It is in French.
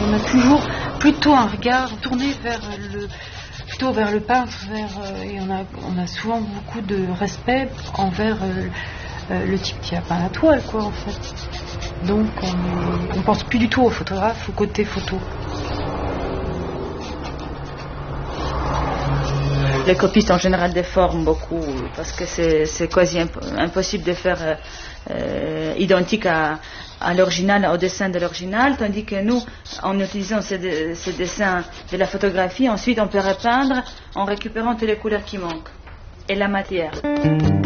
on a toujours plutôt un regard tourné vers le peintre, et on a souvent beaucoup de respect envers le type qui a peint la toile, quoi, en fait. Donc on pense plus du tout au photographe, au côté photo. Les copistes en général déforment beaucoup parce que c'est quasi impossible de faire identique à l'original, au dessin de l'original, tandis que nous, en utilisant ces dessins de la photographie, ensuite on peut repeindre en récupérant toutes les couleurs qui manquent et la matière.